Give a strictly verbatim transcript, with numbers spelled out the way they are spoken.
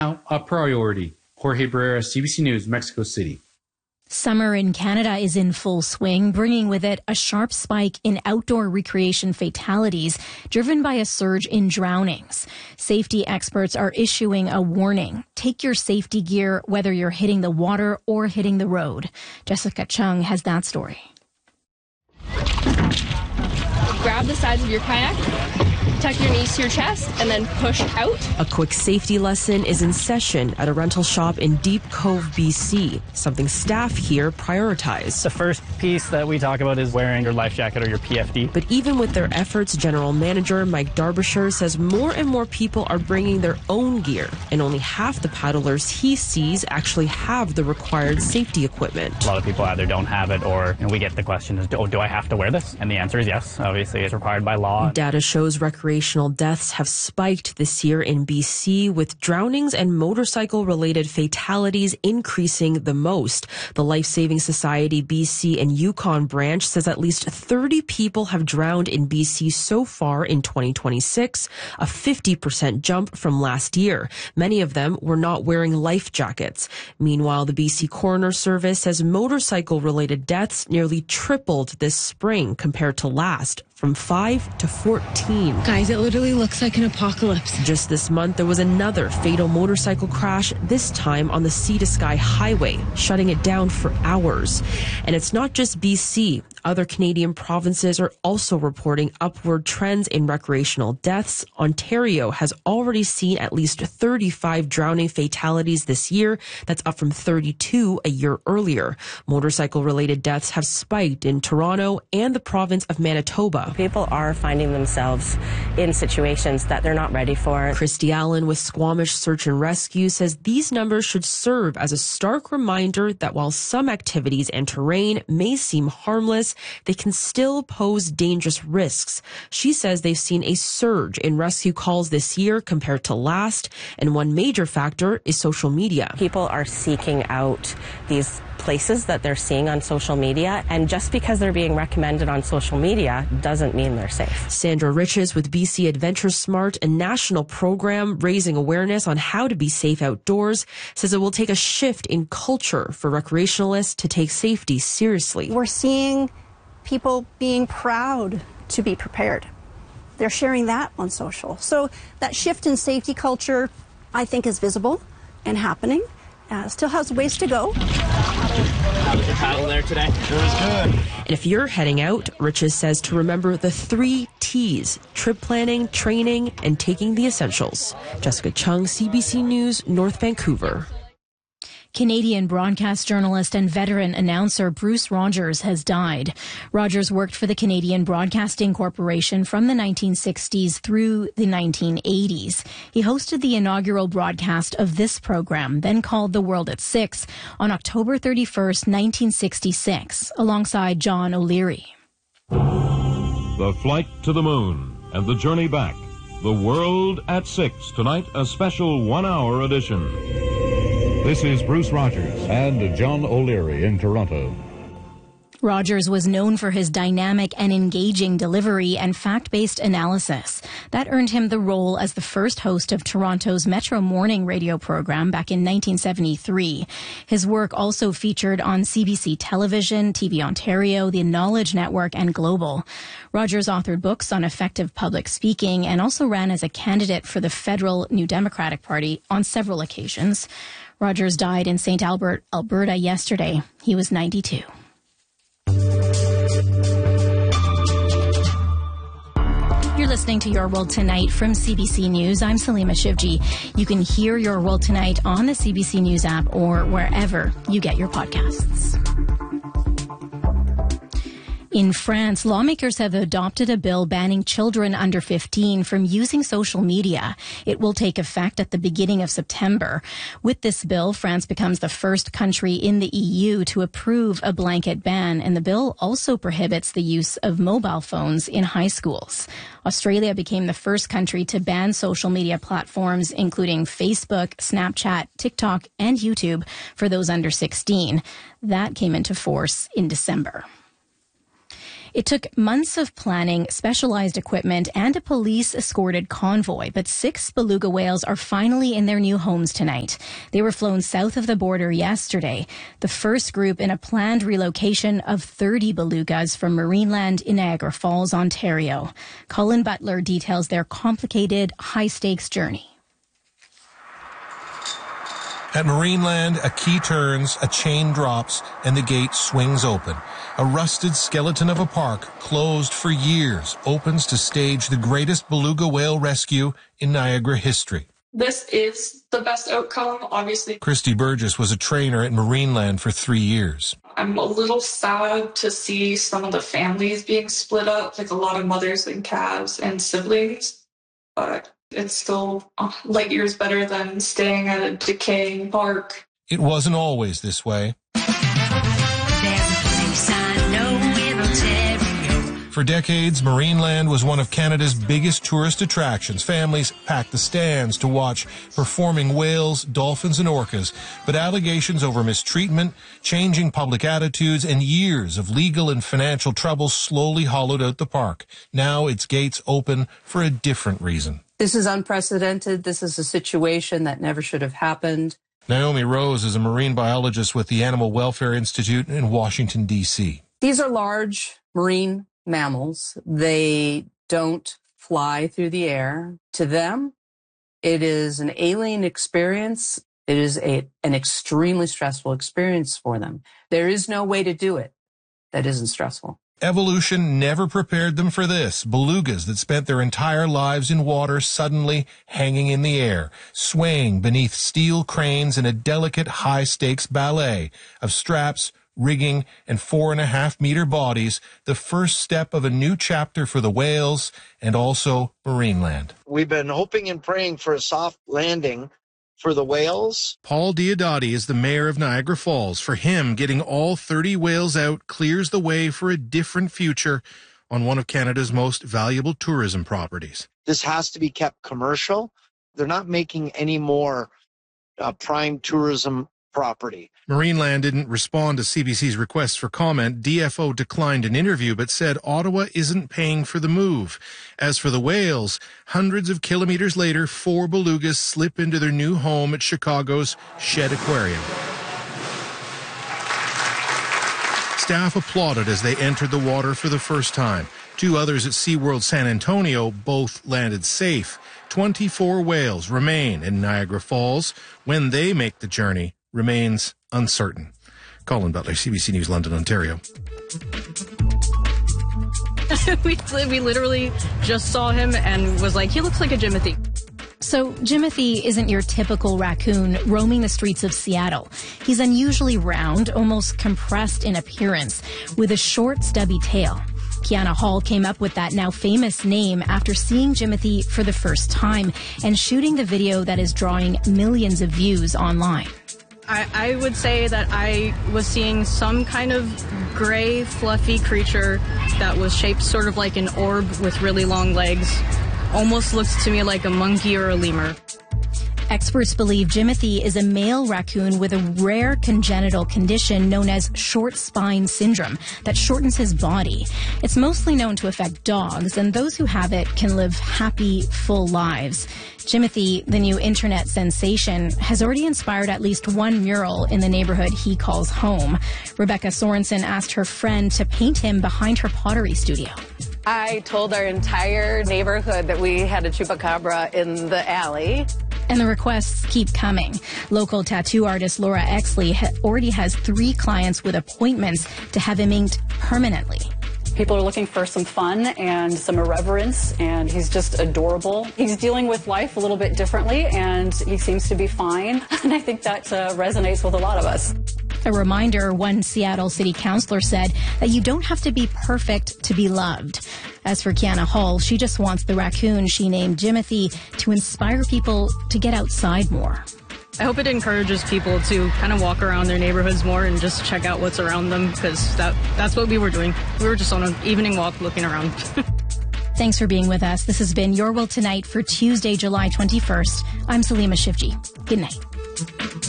A priority. Jorge Barrera, C B C News, Mexico City. Summer in Canada is in full swing, bringing with it a sharp spike in outdoor recreation fatalities driven by a surge in drownings. Safety experts are issuing a warning. Take your safety gear, whether you're hitting the water or hitting the road. Jessica Chung has that story. Grab the sides of your kayak, tuck your knees to your chest, and then push out. A quick safety lesson is in session at a rental shop in Deep Cove, B C, something staff here prioritize. The first piece that we talk about is wearing your life jacket or your P F D. But even with their efforts, General Manager Mike Derbyshire says more and more people are bringing their own gear, and only half the paddlers he sees actually have the required safety equipment. A lot of people either don't have it, or you know, we get the question is, oh, do I have to wear this? And the answer is yes. Obviously, it's required by law. Data shows recreational deaths have spiked this year in B C, with drownings and motorcycle-related fatalities increasing the most. The Life Saving Society B C and Yukon branch says at least thirty people have drowned in B C so far in twenty twenty-six, a fifty percent jump from last year. Many of them were not wearing life jackets. Meanwhile, the B C Coroner Service says motorcycle-related deaths nearly tripled this spring compared to last, from five to fourteen. Guys, it literally looks like an apocalypse. Just this month, there was another fatal motorcycle crash, this time on the Sea to Sky Highway, shutting it down for hours. And it's not just B C. Other Canadian provinces are also reporting upward trends in recreational deaths. Ontario has already seen at least thirty-five drowning fatalities this year. That's up from thirty-two a year earlier. Motorcycle-related deaths have spiked in Toronto and the province of Manitoba. People are finding themselves in situations that they're not ready for. Christy Allen with Squamish Search and Rescue says these numbers should serve as a stark reminder that while some activities and terrain may seem harmless, they can still pose dangerous risks. She says they've seen a surge in rescue calls this year compared to last, and one major factor is social media. People are seeking out these places that they're seeing on social media, and just because they're being recommended on social media doesn't mean they're safe. Sandra Riches with B C Adventure Smart, a national program raising awareness on how to be safe outdoors, says it will take a shift in culture for recreationalists to take safety seriously. We're seeing people being proud to be prepared. They're sharing that on social. So that shift in safety culture, I think, is visible and happening. Uh, still has ways to go. How was your paddle there today? It was good. And if you're heading out, Riches says to remember the three T's: trip planning, training, and taking the essentials. Jessica Chung, C B C News, North Vancouver. Canadian broadcast journalist and veteran announcer Bruce Rogers has died. Rogers worked for the Canadian Broadcasting Corporation from the nineteen sixties through the nineteen eighties. He hosted the inaugural broadcast of this program, then called The World at Six, on October thirty-first, nineteen sixty-six, alongside John O'Leary. The flight to the moon and the journey back. The World at Six. Tonight, a special one-hour edition. This is Bruce Rogers and John O'Leary in Toronto. Rogers was known for his dynamic and engaging delivery and fact-based analysis. That earned him the role as the first host of Toronto's Metro Morning radio program back in nineteen seventy-three. His work also featured on C B C Television, T V Ontario, the Knowledge Network, and Global. Rogers authored books on effective public speaking and also ran as a candidate for the federal New Democratic Party on several occasions. Rogers died in Saint Albert, Alberta yesterday. He was ninety-two. You're listening to Your World Tonight from C B C News. I'm Salima Shivji. You can hear Your World Tonight on the C B C News app or wherever you get your podcasts. In France, lawmakers have adopted a bill banning children under fifteen from using social media. It will take effect at the beginning of September. With this bill, France becomes the first country in the E U to approve a blanket ban, and the bill also prohibits the use of mobile phones in high schools. Australia became the first country to ban social media platforms, including Facebook, Snapchat, TikTok, and YouTube, for those under sixteen. That came into force in December. It took months of planning, specialized equipment, and a police-escorted convoy, but six beluga whales are finally in their new homes tonight. They were flown south of the border yesterday, the first group in a planned relocation of thirty belugas from Marineland in Niagara Falls, Ontario. Colin Butler details their complicated, high-stakes journey. At Marineland, a key turns, a chain drops, and the gate swings open. A rusted skeleton of a park, closed for years, opens to stage the greatest beluga whale rescue in Niagara history. This is the best outcome, obviously. Christy Burgess was a trainer at Marineland for three years. I'm a little sad to see some of the families being split up, like a lot of mothers and calves and siblings, but it's still light years better than staying at a decaying park. It wasn't always this way. For decades, Marineland was one of Canada's biggest tourist attractions. Families packed the stands to watch performing whales, dolphins, and orcas. But allegations over mistreatment, changing public attitudes, and years of legal and financial trouble slowly hollowed out the park. Now its gates open for a different reason. This is unprecedented. This is a situation that never should have happened. Naomi Rose is a marine biologist with the Animal Welfare Institute in Washington, D C These are large marine mammals. They don't fly through the air. To them, it is an alien experience. It is a, an extremely stressful experience for them. There is no way to do it that isn't stressful. Evolution never prepared them for this. Belugas that spent their entire lives in water suddenly hanging in the air, swaying beneath steel cranes in a delicate high-stakes ballet of straps, rigging, and four and a half meter bodies, the first step of a new chapter for the whales and also Marineland. We've been hoping and praying for a soft landing for the whales. Paul Diodati is the mayor of Niagara Falls. For him, getting all thirty whales out clears the way for a different future on one of Canada's most valuable tourism properties. This has to be kept commercial. They're not making any more uh, prime tourism property. Marineland didn't respond to C B C's request for comment. D F O declined an interview but said Ottawa isn't paying for the move. As for the whales, hundreds of kilometers later, four belugas slip into their new home at Chicago's Shed Aquarium. Staff applauded as they entered the water for the first time. Two others at SeaWorld San Antonio both landed safe. twenty-four whales remain in Niagara Falls. When they make the journey remains uncertain. Colin Butler, C B C News, London, Ontario. we, we literally just saw him and was like, he looks like a Jimothy. So Jimothy isn't your typical raccoon roaming the streets of Seattle. He's unusually round, almost compressed in appearance, with a short, stubby tail. Kiana Hall came up with that now famous name after seeing Jimothy for the first time and shooting the video that is drawing millions of views online. I, I would say that I was seeing some kind of gray, fluffy creature that was shaped sort of like an orb with really long legs. Almost looks to me like a monkey or a lemur. Experts believe Jimothy is a male raccoon with a rare congenital condition known as short spine syndrome that shortens his body. It's mostly known to affect dogs, and those who have it can live happy, full lives. Jimothy, the new internet sensation, has already inspired at least one mural in the neighborhood he calls home. Rebecca Sorensen asked her friend to paint him behind her pottery studio. I told our entire neighborhood that we had a chupacabra in the alley. And the requests keep coming. Local tattoo artist Laura Exley ha- already has three clients with appointments to have him inked permanently. People are looking for some fun and some irreverence, and he's just adorable. He's dealing with life a little bit differently, and he seems to be fine. And I think that uh, resonates with a lot of us. A reminder, one Seattle city councilor said that you don't have to be perfect to be loved. As for Kiana Hall, she just wants the raccoon she named Jimothy to inspire people to get outside more. I hope it encourages people to kind of walk around their neighborhoods more and just check out what's around them, because that, that's what we were doing. We were just on an evening walk looking around. Thanks for being with us. This has been Your World Tonight for Tuesday, July twenty-first. I'm Salima Shivji. Good night.